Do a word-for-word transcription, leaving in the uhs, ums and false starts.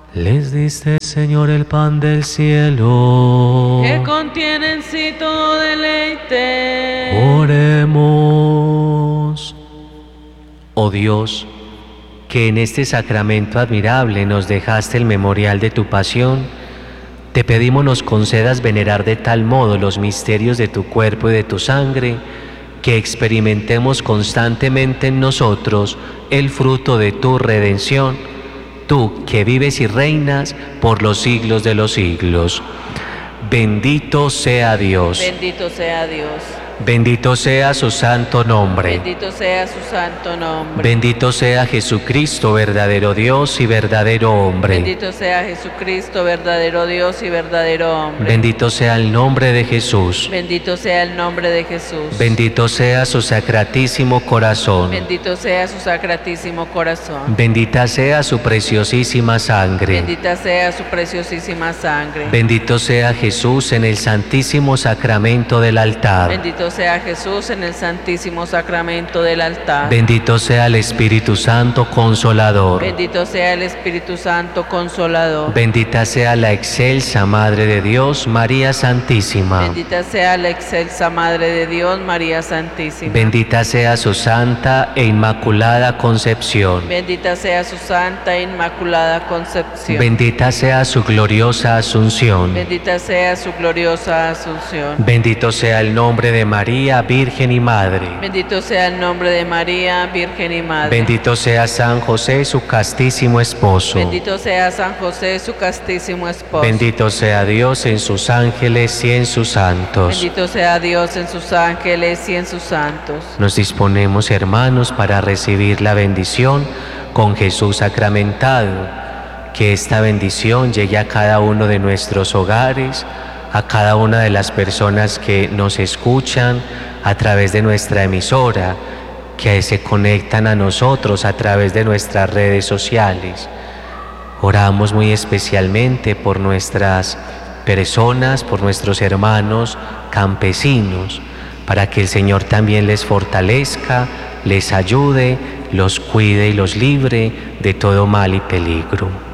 Les diste, Señor, el pan del cielo, que contiene en sí todo deleite. Oremos. Oh Dios, que en este sacramento admirable nos dejaste el memorial de tu pasión, te pedimos nos concedas venerar de tal modo los misterios de tu cuerpo y de tu sangre, que experimentemos constantemente en nosotros el fruto de tu redención, tú que vives y reinas por los siglos de los siglos. Bendito sea Dios. Bendito sea Dios. Bendito sea su santo nombre. Bendito sea su santo nombre. Bendito sea Jesucristo, verdadero Dios y verdadero hombre. Bendito sea Jesucristo, verdadero Dios y verdadero hombre. Bendito sea el nombre de Jesús. Bendito sea el nombre de Jesús. Bendito sea su sacratísimo corazón. Bendito sea su sacratísimo corazón. Bendita sea su preciosísima sangre. Bendita sea su preciosísima sangre. Bendito sea Jesús en el santísimo sacramento del altar. Bendito sea Jesús en el santísimo sacramento del altar. Bendito sea el Espíritu Santo Consolador. Bendito sea el Espíritu Santo Consolador. Bendita sea la excelsa Madre de Dios, María Santísima. Bendita sea la excelsa Madre de Dios, María Santísima. Bendita sea su santa e inmaculada concepción. Bendita sea su santa e inmaculada concepción. Bendita sea su gloriosa asunción. Bendita sea su gloriosa asunción. Bendito sea el nombre de María, Virgen y Madre. Bendito sea el nombre de María, Virgen y Madre. Bendito sea San José, su castísimo esposo. Bendito sea San José, su castísimo esposo. Bendito sea Dios en sus ángeles y en sus santos. Bendito sea Dios en sus ángeles y en sus santos. Nos disponemos, hermanos, para recibir la bendición con Jesús sacramentado. Que esta bendición llegue a cada uno de nuestros hogares, a cada una de las personas que nos escuchan a través de nuestra emisora, que se conectan a nosotros a través de nuestras redes sociales. Oramos muy especialmente por nuestras personas, por nuestros hermanos campesinos, para que el Señor también les fortalezca, les ayude, los cuide y los libre de todo mal y peligro.